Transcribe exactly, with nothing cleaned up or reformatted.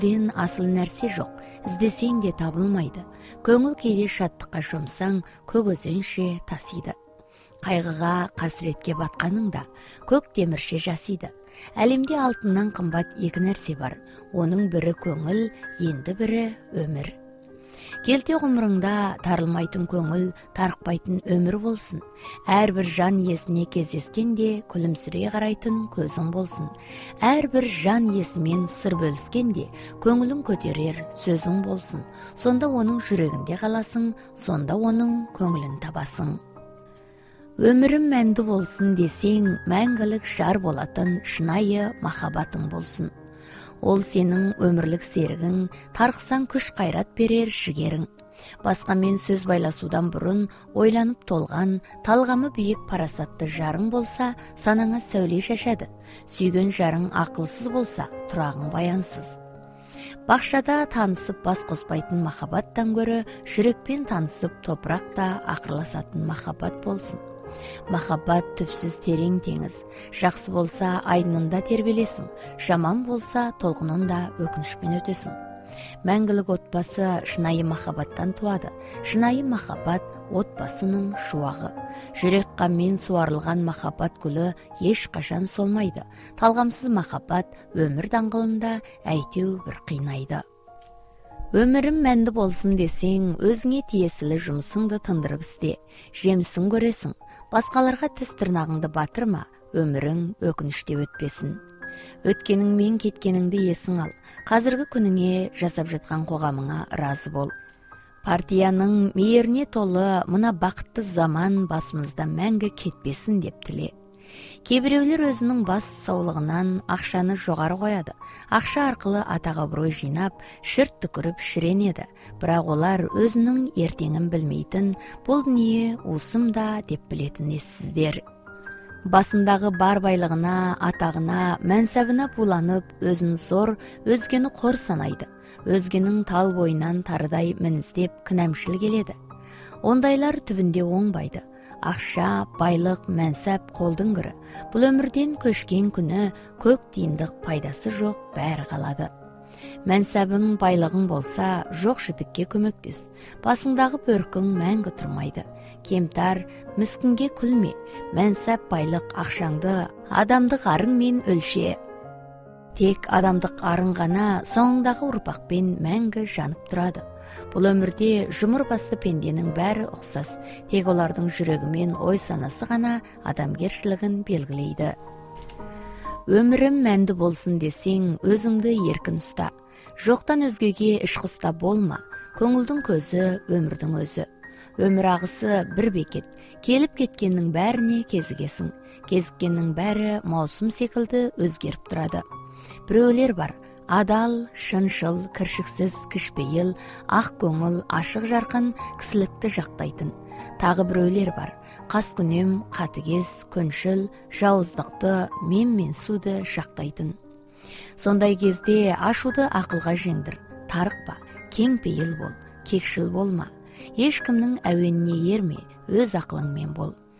ден асыл нәрсе жоқ, іздесең де табылмайды. Көңіл кейде шаттыққа шомсаң, көгөзеңше тасиды. Қайғыға, қасіретке батқаныңда, көк темірше жасиды. Әлемде алтыннан қымбат екі нәрсе бар. Оның бірі көңіл, енді бірі өмір. Келте ғұмырыңда тарылмайтын көңіл, тарықпайтын өмір болсын. Әрбір жан иесіне кездескенде күлімсірей қарайтын көзің болсын. Әрбір жан иесімен сыр бөліскенде көңілін көтерер сөзің болсын. Сонда оның жүрегінде қаласың, сонда оның көңілін табасың. Өмірім мәнді болсын десең, мәңгілік жар болатын шынайы махаббатың болсын. Ол сенің өмірлік серігің, тарқысаң күш қайрат берер жігерің. Басқамен сөз байласудан бұрын ойланып толған, талғамы биік парасатты жарың болса, санаңа сәуле шашады. Сүйген жарың ақылсыз болса, тұрағың баянсыз. Бақшада танысып бас қоспайтын махаббаттан гөрі, жүрекпен танысып топырақта ақырласатын махаббат болсын. Махаббат түпсіз терең теңіз. Жақсы болса айдынында тербелесің, жаман болса толқынында өкінішпен өтесің. Мәңгілік отбасы шынайы махаббаттан туады. Шынайы махаббат отбасының шуағы. Жүрек қанмен суарылған махаббат гүлі ешқашан солмайды. Талғамсыз махаббат өмір даңғылында әйтеу бір қинайды. Өмірім мәнді болсын десең, өзіңе тиесілі жұмысыңды тындырып істе. Жемісін көресің. Басқаларға тіс тырнағыңды батырма, өмірің өкініште өтпесін. Өткеніңмен кеткеніңді есің ал. Қазіргі күніңе, жасап жатқан қоғамыңа разы бол. Партияның мейіріне толы мына бақытты заман басымызда мәңгі кетпесін деп тіле. Кейбіреулер өзінің бас саулығынан ақшаны жоғары қояды. Ақша арқылы атаға абырой жинап, шырт түкіріп шіренеді. Бірақ олар өзінің ертеңін білмейтін, бұл дүние уысым да деп білетін ессіздер. Басындағы бар байлығына, атағына, мәнсабына буланып, өзін зор, өзгені қор санайды. Өзгенің тал бойынан тарыдай мініздеп кінәмшіл келеді. Ондайлар түбінде оңбайды. Ақша, байлық, мәнсап қолдың кірі. Бұл өмірден көшкен күні көк тиындық пайдасы жоқ, бәрі қалады. Мәнсабың, байлығың болса, жоқ жітікке көмектес. Басыңдағы бөркің мәңгі тұрмайды. Кемтар, міскінге күлме. Мәнсап, байлық, ақшаңды адамдық арыңмен өлше. Тек адамдық арың ғана соңындағы ұрпақпен мәңгі жанып тұрады. Бұл өмірде жұмыр басты пенденің бәрі ұқсас, тек олардың жүрегі мен ой санасы ғана адамгершілігін белгілейді. Өмірім мәнді болсын десең, өзіңді еркін ұста. Жоқтан өзгеге ішқұста болма, көңілдің көзі өмірдің өзі. Өмір ағысы бір бекет, келіп кеткеннің бәріне кезігесің. Кезіккеннің бәрі маусым секілді өзгеріп тұрады. Біреулер бар, адал, шыншыл, кіршіксіз, кішпейіл, ақ көңіл, ашық жарқын, кісілікті жақтайтын. Тағы біреулер бар, қаскүнем, қатыгез, көншіл, жауыздықты, мен-менсуді жақтайтын. Сондай кезде ашуды ақылға жеңдір, тарықпа, кеңпейіл бол, кекшіл болма. Ешкімнің әуеніне ерме, өз ақылыңмен бол.